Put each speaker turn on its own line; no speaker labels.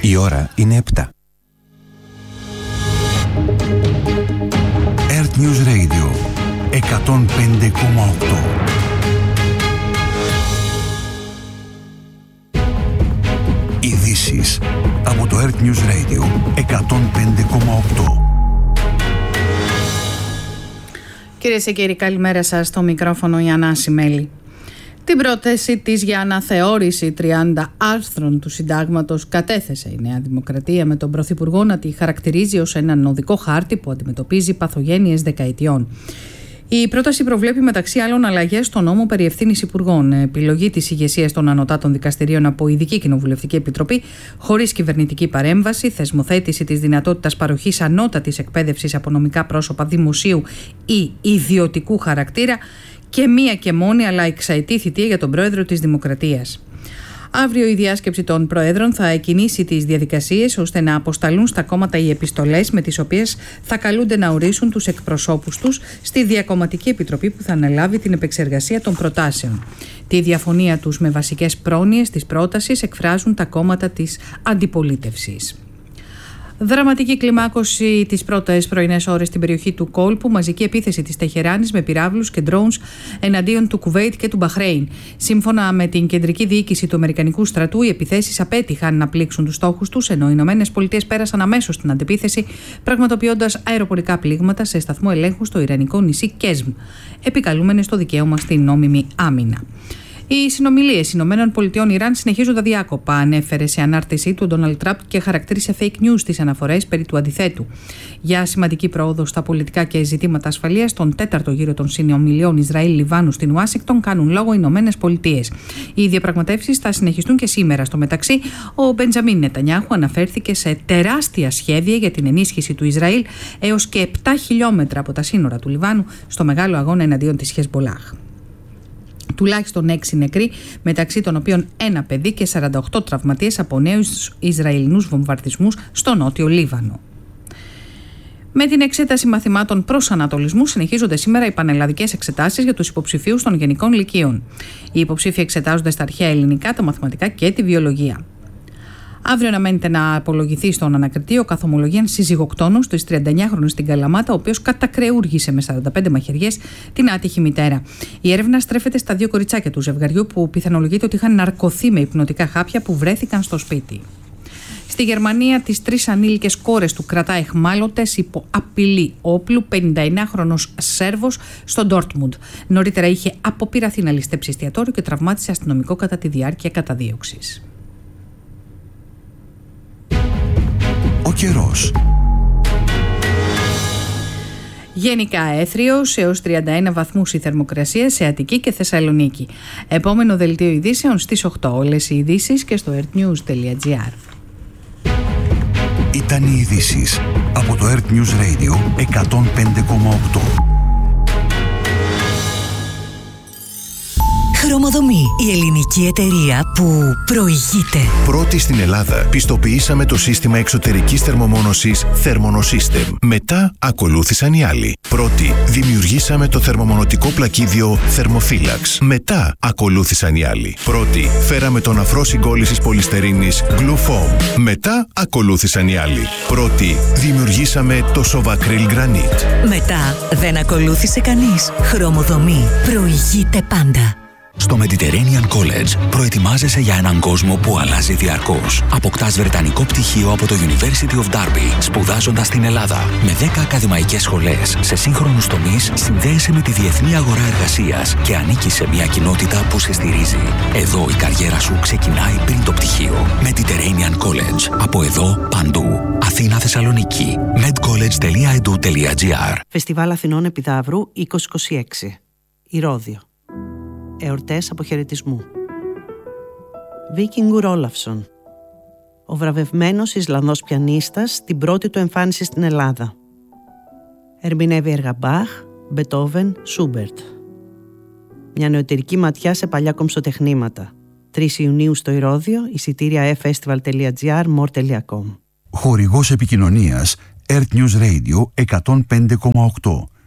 Η ώρα είναι 7. Earth News Radio 105,8. Ειδήσεις από το Earth News Radio 105,8.
Κυρίες και κύριοι, καλημέρα σας. Στο μικρόφωνο η Ανάση Μέλη. Την πρόταση της για αναθεώρηση 30 άρθρων του Συντάγματος κατέθεσε η Νέα Δημοκρατία, με τον Πρωθυπουργό να τη χαρακτηρίζει ως έναν οδικό χάρτη που αντιμετωπίζει παθογένειες δεκαετιών. Η πρόταση προβλέπει μεταξύ άλλων αλλαγές στο νόμο περί ευθύνης υπουργών, επιλογή της ηγεσίας των ανωτάτων δικαστηρίων από ειδική κοινοβουλευτική επιτροπή χωρίς κυβερνητική παρέμβαση, θεσμοθέτηση της δυνατότητας παροχής ανώτατης εκπαίδευσης από νομικά πρόσωπα δημοσίου ή ιδιωτικού χαρακτήρα και μία και μόνη αλλά εξαετή θητεία για τον πρόεδρο της Δημοκρατίας. Αύριο η διάσκεψη των προέδρων θα εκκινήσει τις διαδικασίες ώστε να αποσταλούν στα κόμματα οι επιστολές με τις οποίες θα καλούνται να ορίσουν τους εκπροσώπους τους στη διακομματική επιτροπή που θα αναλάβει την επεξεργασία των προτάσεων. Τη διαφωνία τους με βασικές πρόνοιες της πρότασης εκφράζουν τα κόμματα της αντιπολίτευσης. Δραματική κλιμάκωση τις πρώτες πρωινές ώρες στην περιοχή του κόλπου, μαζική επίθεση της Τεχεράνης με πυράβλους και drones εναντίον του Κουβέιτ και του Μπαχρέιν. Σύμφωνα με την κεντρική διοίκηση του Αμερικανικού στρατού, οι επιθέσεις απέτυχαν να πλήξουν τους στόχους τους, ενώ οι ΗΠΑ πέρασαν αμέσως στην αντεπίθεση, πραγματοποιώντας αεροπορικά πλήγματα σε σταθμό ελέγχου στο ιρανικό νησί Κέσμ, επικαλούμενες το δικαίωμα στην νόμιμη άμυνα. Οι συνομιλίες ΗΠΑ-Ιράν συνεχίζονται αδιάκοπα, ανέφερε σε ανάρτησή του ο Ντόναλντ Τραμπ και χαρακτήρισε fake news τις αναφορές περί του αντιθέτου. Για σημαντική πρόοδο στα πολιτικά και ζητήματα ασφαλείας, τον τέταρτο γύρο των συνομιλιών Ισραήλ-Λιβάνου στην Ουάσιγκτον κάνουν λόγο ΗΠΑ. Οι διαπραγματεύσεις θα συνεχιστούν και σήμερα. Στο μεταξύ, ο Μπεντζαμίν Νετανιάχου αναφέρθηκε σε τεράστια σχέδια για την ενίσχυση του Ισραήλ έως και 7 χιλιόμετρα από τα σύνορα του Λιβάνου στο μεγάλο αγώνα εναντίον της Χεσμπολάχ. Τουλάχιστον 6 νεκροί, μεταξύ των οποίων ένα παιδί και 48 τραυματίες από νέους Ισραηλινούς βομβαρδισμούς στο νότιο Λίβανο. Με την εξέταση μαθημάτων προσανατολισμού συνεχίζονται σήμερα οι πανελλαδικές εξετάσεις για τους υποψηφίους των γενικών λυκείων. Οι υποψήφοι εξετάζονται στα αρχαία ελληνικά, τα μαθηματικά και τη βιολογία. Αύριο αναμένεται να απολογηθεί στον ανακριτή ο καθομολογίαν συζυγοκτόνος της 39χρονης στην Καλαμάτα, ο οποίος κατακρεούργησε με 45 μαχαιριές την άτυχη μητέρα. Η έρευνα στρέφεται στα 2 κοριτσάκια του ζευγαριού που πιθανολογείται ότι είχαν ναρκωθεί με υπνοτικά χάπια που βρέθηκαν στο σπίτι. Στη Γερμανία, τις 3 ανήλικες κόρες του κρατά εχμάλωτες υπό απειλή όπλου 59χρονος Σέρβος στο Ντόρτμουντ. Νωρίτερα είχε αποπειραθεί να ληστέψει εστιατόριο και τραυμάτισε αστυνομικό κατά τη διάρκεια καταδίωξης.
Ο καιρός.
Γενικά έθριος έως 31 βαθμούς η θερμοκρασία σε Αττική και Θεσσαλονίκη. Επόμενο δελτίο ειδήσεων στις 8. Όλες οι ειδήσεις και στο earthnews.gr.
Ήταν οι ειδήσεις από το Earth News Radio 105,8.
Χρωμοδομή, η ελληνική εταιρεία που προηγείται.
Πρώτη στην Ελλάδα πιστοποιήσαμε το σύστημα εξωτερικής θερμομόνωσης Thermonosystem. Μετά ακολούθησαν οι άλλοι. Πρώτη δημιουργήσαμε το θερμομονωτικό πλακίδιο Thermophilax. Μετά ακολούθησαν οι άλλοι. Πρώτη φέραμε τον αφρό συγκόλλησης πολυστερίνης Glufoam. Μετά ακολούθησαν οι άλλοι. Πρώτη δημιουργήσαμε το Sovacryl Granite.
Μετά δεν ακολούθησε κανείς. Χρωμοδομή προηγείται πάντα.
Στο Mediterranean College προετοιμάζεσαι για έναν κόσμο που αλλάζει διαρκώς. Αποκτάς βρετανικό πτυχίο από το University of Derby, σπουδάζοντας στην Ελλάδα. Με 10 ακαδημαϊκές σχολές σε σύγχρονους τομείς, συνδέεσαι με τη διεθνή αγορά εργασίας και ανήκεις σε μια κοινότητα που σε στηρίζει. Εδώ η καριέρα σου ξεκινάει πριν το πτυχίο. Mediterranean College. Από εδώ, παντού. Αθήνα, Θεσσαλονίκη. medcollege.edu.gr.
Φεστιβάλ Αθηνών Επιδαύρου 2026. Ηρώδειο. Εορτές αποχαιρετισμού. Βίκινγκουρ Όλαφσον. Ο βραβευμένος Ισλανδός πιανίστας στην πρώτη του εμφάνιση στην Ελλάδα. Ερμηνεύει έργα Μπαχ, Μπετόβεν, Σούμπερτ. Μια νεωτερική ματιά σε παλιά κομψοτεχνήματα. 3 Ιουνίου στο Ηρώδειο, εισιτήρια efestival.gr, more.com.
Χορηγός επικοινωνίας Earth News Radio 105,8.